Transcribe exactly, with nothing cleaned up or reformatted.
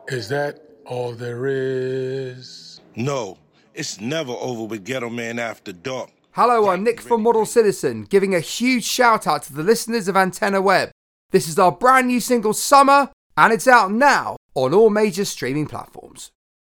Is that all there is? No, it's never over with Ghetto Man After Dark. Hello, I'm Nick from Model Citizen, giving a huge shout out to the listeners of Antenna Web. This is our brand new single Summer, and it's out now on all major streaming platforms.